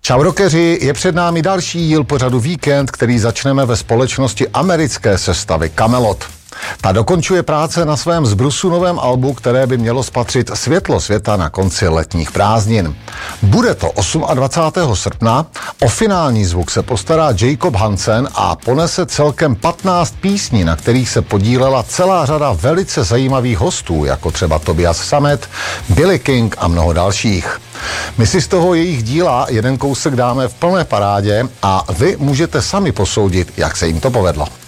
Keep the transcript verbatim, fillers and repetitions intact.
Čau rockeři, je před námi další díl pořadu Víkend, který začneme ve společnosti americké sestavy Kamelot. Ta dokončuje práce na svém zbrusu novém albu, které by mělo spatřit světlo světa na konci letních prázdnin. Bude to dvacátého osmého srpna, o finální zvuk se postará Jacob Hansen a ponese celkem patnáct písní, na kterých se podílela celá řada velice zajímavých hostů, jako třeba Tobias Sammet, Billy King a mnoho dalších. My si z toho jejich díla jeden kousek dáme v plné parádě a vy můžete sami posoudit, jak se jim to povedlo.